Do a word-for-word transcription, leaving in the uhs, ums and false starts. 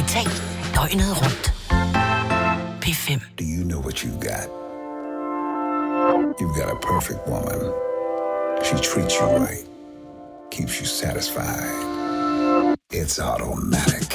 Betalt døgnet rundt. P fem. Do you know what you've got? You've got a perfect woman. She treats you right. Keeps you satisfied. It's automatic.